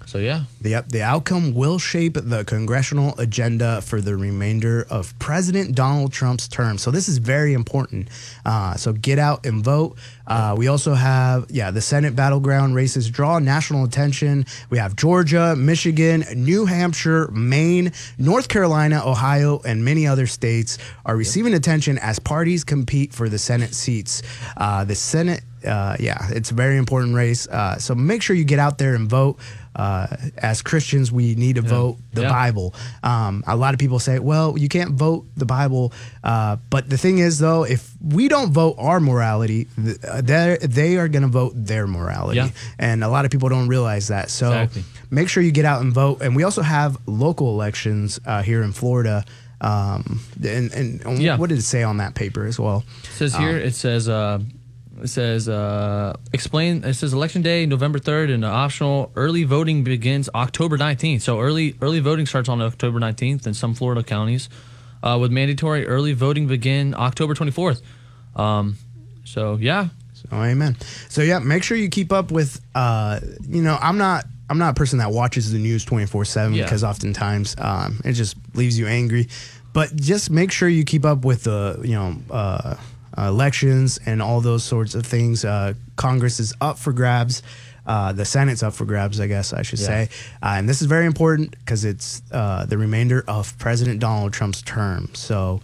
So, yeah. The outcome will shape the congressional agenda for the remainder of President Donald Trump's term. So this is very important. So get out and vote. We also have, the Senate battleground races draw national attention. We have Georgia, Michigan, New Hampshire, Maine, North Carolina, Ohio, and many other states are receiving attention as parties compete for the Senate seats. The Senate, it's a very important race. So make sure you get out there and vote. As Christians, we need to vote the Bible. A lot of people say, well, you can't vote the Bible. But the thing is, though, if we don't vote our morality, they are going to vote their morality. Yeah. And a lot of people don't realize that. So make sure you get out and vote. And we also have local elections here in Florida. And what did it say on that paper as well? It says here, it says election day, November 3rd, and optional early voting begins October 19th. So early voting starts on October 19th in some Florida counties, with mandatory early voting begin October 24th. So amen. So make sure you keep up with, I'm not a person that watches the news 24/7 because oftentimes it just leaves you angry. But just make sure you keep up with the, elections and all those sorts of things. Congress is up for grabs. The Senate's up for grabs, I guess I should say. And this is very important because it's the remainder of President Donald Trump's term. So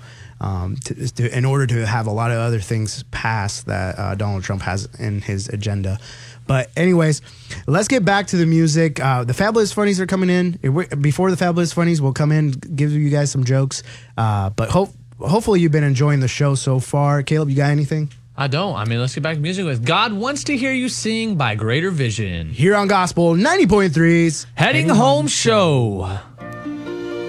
in order to have a lot of other things passed that Donald Trump has in his agenda. But anyways, let's get back to the music. The Fabulous Funnies are coming in. Before the Fabulous Funnies, we'll come in, give you guys some jokes. But hopefully you've been enjoying the show so far. Caleb, you got anything? I don't. Let's get back to music with God Wants to Hear You Sing by Greater Vision. Here on Gospel 90.3's Heading Home Show.